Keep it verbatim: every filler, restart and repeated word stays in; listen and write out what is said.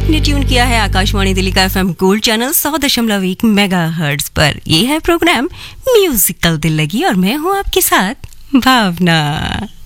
आपने ट्यून किया है आकाशवाणी दिल्ली का एफएम गोल्ड चैनल सौ दशमलव एक मेगा हर्ट्ज पर। ये है प्रोग्राम म्यूजिकल दिल लगी और मैं हूँ आपके साथ भावना।